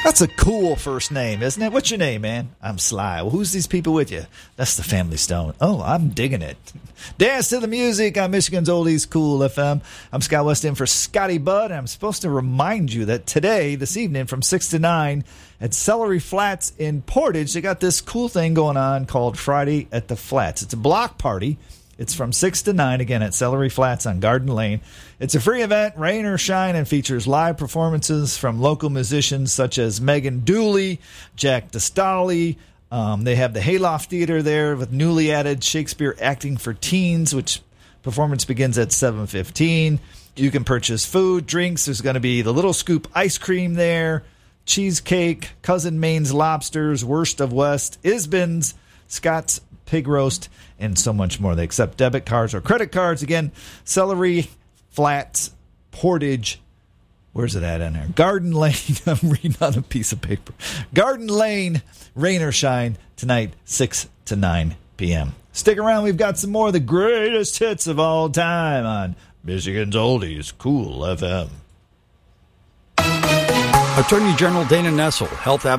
That's a cool first name, isn't it? What's your name, man? I'm Sly. Well, who's these people with you? That's the Family Stone. Oh, I'm digging it. Dance to the music on Michigan's Oldies Cool FM. I'm Scott West in for Scotty Budd. I'm supposed to remind you that today, this evening, from 6 to 9, at Celery Flats in Portage, they got this cool thing going on called Friday at the Flats. It's a block party. It's from 6 to 9, again, at Celery Flats on Garden Lane. It's a free event, rain or shine, and features live performances from local musicians such as Megan Dooley, Jack DeStolly. They have the Hayloft Theater there with newly added Shakespeare Acting for Teens, which performance begins at 7:15. You can purchase food, drinks. There's going to be the Little Scoop ice cream there, cheesecake, Cousin Maine's lobsters, Worst of West, Isbin's, Scott's pig roast, and so much more. They accept debit cards or credit cards. Again, Celery Flats, Portage. Where's it at in there? Garden Lane. I'm reading on a piece of paper. Garden Lane, rain or shine, tonight, 6 to 9 p.m. Stick around. We've got some more of the greatest hits of all time on Michigan's Oldies Cool FM. Attorney General Dana Nessel, health